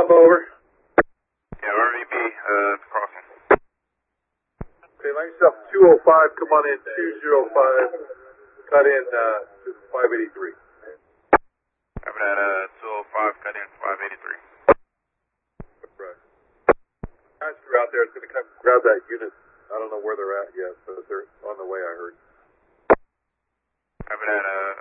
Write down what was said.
over. Yeah, RVB, crossing. Okay, line yourself 205, come on in 205, cut in to 583. Having at 205, cut in 583. Right. Guys are out there, it's going to come grab that unit. I don't know where they're at yet, but they're on the way, I heard. Having at